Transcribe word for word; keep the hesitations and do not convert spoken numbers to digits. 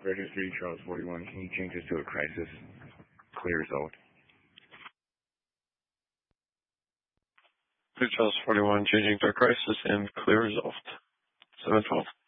Registry Charles forty-one. Can you change this to a crisis? Clear result. Charles forty-one, changing to a crisis and clear result. seven twelve.